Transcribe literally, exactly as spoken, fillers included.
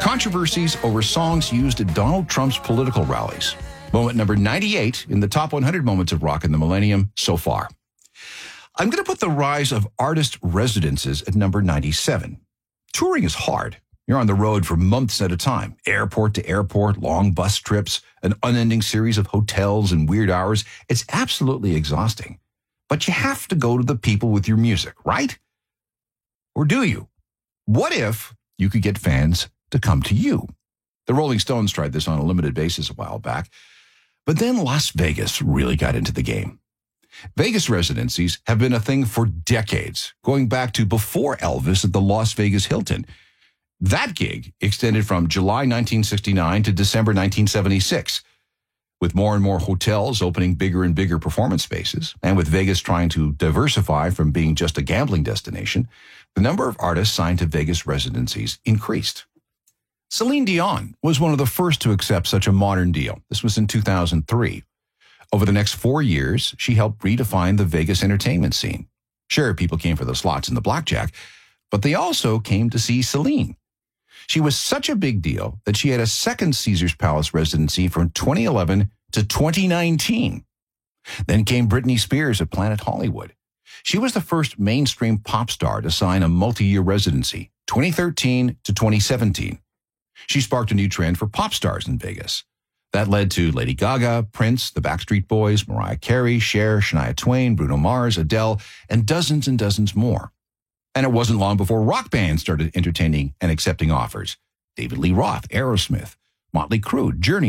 Controversies over songs used at Donald Trump's political rallies. Moment number ninety-eight in the top one hundred moments of rock in the millennium so far. I'm going to put the rise of artist residences at number ninety-seven. Touring is hard. You're on the road for months at a time, airport to airport, long bus trips, an unending series of hotels and weird hours. It's absolutely exhausting. But you have to go to the people with your music, right? Or do you? What if you could get fans to come to you? The Rolling Stones tried this on a limited basis a while back. But then Las Vegas really got into the game. Vegas residencies have been a thing for decades, going back to before Elvis at the Las Vegas Hilton. That gig extended from July nineteen sixty-nine to December nineteen seventy-six. With more and more hotels opening bigger and bigger performance spaces, and with Vegas trying to diversify from being just a gambling destination, the number of artists signed to Vegas residencies increased. Celine Dion was one of the first to accept such a modern deal. This was in two thousand three. Over the next four years, she helped redefine the Vegas entertainment scene. Sure, people came for the slots and the blackjack, but they also came to see Celine. She was such a big deal that she had a second Caesars Palace residency from twenty eleven to twenty nineteen. Then came Britney Spears at Planet Hollywood. She was the first mainstream pop star to sign a multi-year residency, twenty thirteen to twenty seventeen. She sparked a new trend for pop stars in Vegas. That led to Lady Gaga, Prince, the Backstreet Boys, Mariah Carey, Cher, Shania Twain, Bruno Mars, Adele, and dozens and dozens more. And it wasn't long before rock bands started entertaining and accepting offers. David Lee Roth, Aerosmith, Motley Crue, Journey,